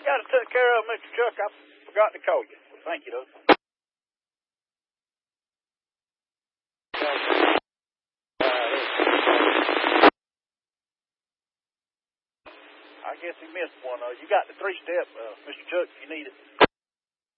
got it took care of, Mr. Chuck. I forgot to call you. Well, thank you, though. I guess he missed one. You got the 3-step, Mr. Chuck, if you need it.